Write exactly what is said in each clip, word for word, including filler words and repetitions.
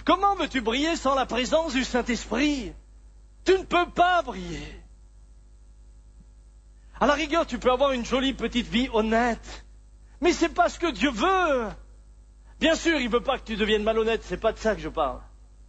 Comment veux-tu briller sans la présence du Saint-Esprit? Tu ne peux pas briller. À la rigueur, tu peux avoir une jolie petite vie honnête, mais c'est pas ce que Dieu veut. Bien sûr, il ne veut pas que tu deviennes malhonnête, c'est pas de ça que je parle.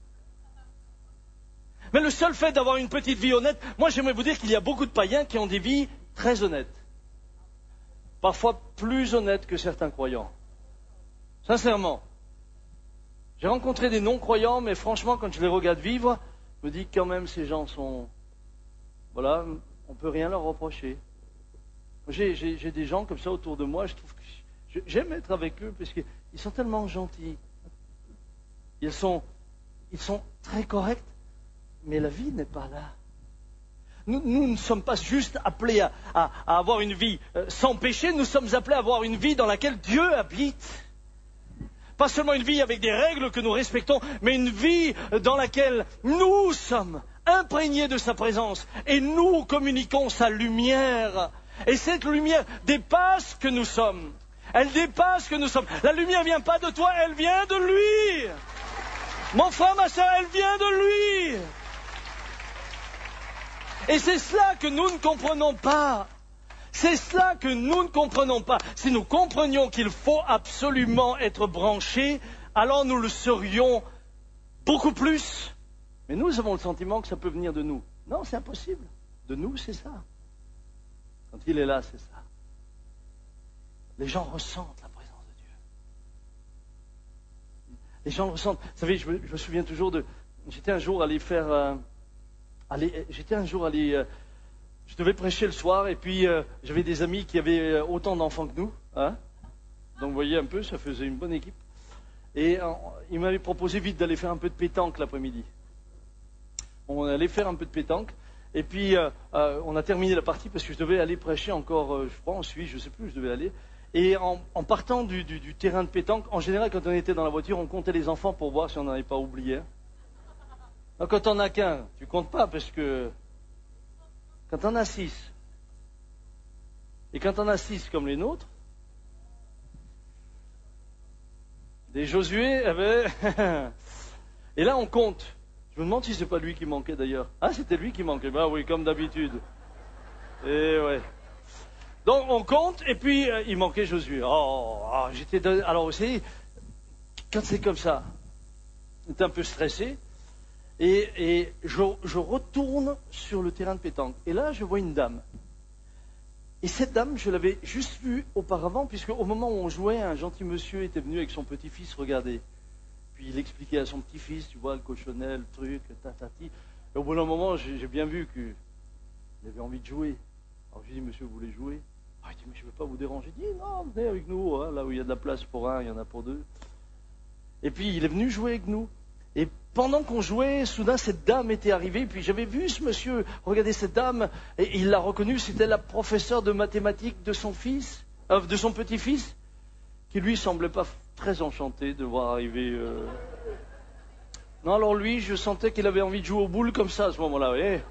Mais le seul fait d'avoir une petite vie honnête, moi j'aimerais vous dire qu'il y a beaucoup de païens qui ont des vies très honnêtes. Parfois plus honnêtes que certains croyants. Sincèrement. J'ai rencontré des non-croyants, mais franchement, quand je les regarde vivre, je me dis quand même ces gens sont... Voilà, on ne peut rien leur reprocher. J'ai, j'ai, j'ai des gens comme ça autour de moi, je trouve que je, j'aime être avec eux parce qu'ils sont tellement gentils. Ils sont, ils sont très corrects, mais la vie n'est pas là. Nous, nous ne sommes pas juste appelés à, à, à avoir une vie euh, sans péché, nous sommes appelés à avoir une vie dans laquelle Dieu habite. Pas seulement une vie avec des règles que nous respectons, mais une vie dans laquelle nous sommes imprégnés de sa présence et nous communiquons sa lumière. Et cette lumière dépasse que nous sommes. Elle dépasse que nous sommes. La lumière ne vient pas de toi, elle vient de lui. Mon frère, ma soeur, elle vient de lui. Et c'est cela que nous ne comprenons pas. C'est cela que nous ne comprenons pas. Si nous comprenions qu'il faut absolument être branchés, alors nous le serions beaucoup plus. Mais nous avons le sentiment que ça peut venir de nous. Non, c'est impossible. De nous, c'est ça. Quand il est là, c'est ça. Les gens ressentent la présence de Dieu. Les gens le ressentent. Vous savez, je me, je me souviens toujours de... J'étais un jour allé faire... Euh, aller, j'étais un jour allé... Euh, Je devais prêcher le soir et puis euh, j'avais des amis qui avaient euh, autant d'enfants que nous. Hein. Donc vous voyez un peu, ça faisait une bonne équipe. Et euh, ils m'avaient proposé vite d'aller faire un peu de pétanque l'après-midi. On allait faire un peu de pétanque. Et puis euh, euh, on a terminé la partie parce que je devais aller prêcher encore, euh, je crois, en Suisse, je ne sais plus où je devais aller. Et en, en partant du, du, du terrain de pétanque, en général quand on était dans la voiture, on comptait les enfants pour voir si on n'en avait pas oublié. Donc, quand on n'a qu'un, tu comptes pas parce que... Quand on a six, et quand on a six comme les nôtres, des Josué, eh ben, et là on compte. Je me demande si c'est pas lui qui manquait d'ailleurs. Ah, c'était lui qui manquait. Bah oui, comme d'habitude. Et ouais. Donc on compte, et puis euh, il manquait Josué. Oh, oh j'étais. De... Alors aussi, quand c'est comme ça, j'étais un peu stressé. Et, et je, je retourne sur le terrain de pétanque. Et là, je vois une dame. Et cette dame, je l'avais juste vue auparavant, puisque au moment où on jouait, un gentil monsieur était venu avec son petit-fils regarder. Puis il expliquait à son petit-fils, tu vois, le cochonnet, le truc, tatati. Et au bout d'un moment, j'ai, j'ai bien vu qu'il avait envie de jouer. Alors je lui ai dit, monsieur, vous voulez jouer? Ah, il dit, mais je ne veux pas vous déranger. Il dit, non, venez avec nous, hein, là où il y a de la place pour un, il y en a pour deux. Et puis il est venu jouer avec nous. Et pendant qu'on jouait, soudain cette dame était arrivée, puis j'avais vu ce monsieur regarder cette dame, et il l'a reconnue, c'était la professeure de mathématiques de son fils, euh, de son petit-fils, qui lui semblait pas très enchanté de voir arriver. Euh... Non, alors lui, je sentais qu'il avait envie de jouer aux boules comme ça à ce moment-là. Et,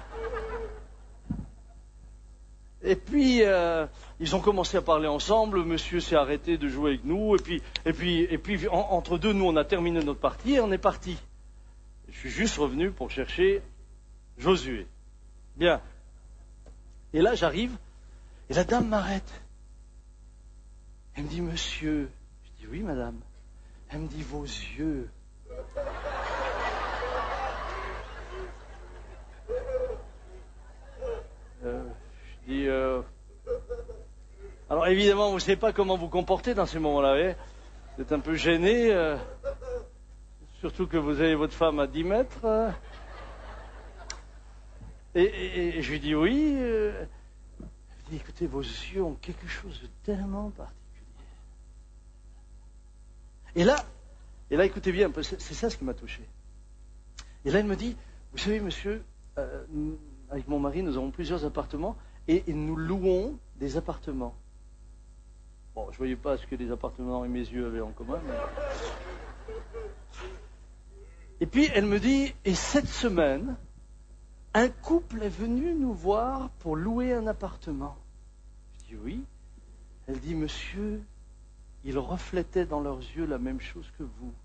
et puis euh, ils ont commencé à parler ensemble. Le monsieur s'est arrêté de jouer avec nous, et puis, et puis, et puis en, entre deux, nous on a terminé notre partie et on est parti. Je suis juste revenu pour chercher Josué. Bien. Et là, j'arrive, et la dame m'arrête. Elle me dit, monsieur. Je dis, oui, madame. Elle me dit, vos yeux. Euh, je dis, euh... alors évidemment, vous ne savez pas comment vous comporter dans ces moments-là. Hein. Vous êtes un peu gêné. Euh... Surtout que vous avez votre femme à dix mètres. Et, et, et je lui dis oui. Euh, elle me dit, écoutez, vos yeux ont quelque chose de tellement particulier. Et là, et là, écoutez bien, c'est, c'est ça ce qui m'a touché. Et là, elle me dit, vous savez, monsieur, euh, avec mon mari, nous avons plusieurs appartements et, et nous louons des appartements. Bon, je ne voyais pas ce que les appartements et mes yeux avaient en commun. Mais... Et puis elle me dit, et cette semaine, un couple est venu nous voir pour louer un appartement. Je dis oui. Elle dit, monsieur, ils reflétaient dans leurs yeux la même chose que vous.